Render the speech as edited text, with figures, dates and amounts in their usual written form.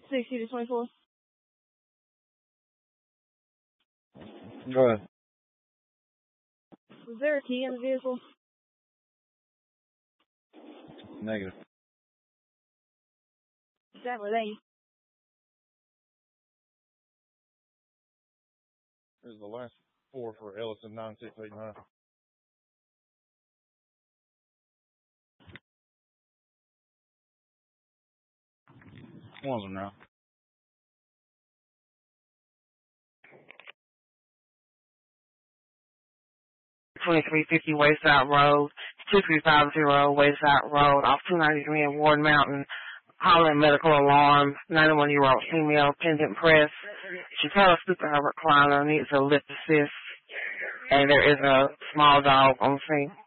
60 to 24. Go ahead. Was there a key in the vehicle? Negative. Exactly lane. This is the last 4 for Ellison 9689. One of them now. 2350 Wayside Road, 2350 Wayside Road, off 293 in Ward Mountain. Hollering medical alarm, 91-year-old female, pendant press. She fell asleep in her recliner, needs a lift assist, and there is a small dog on scene.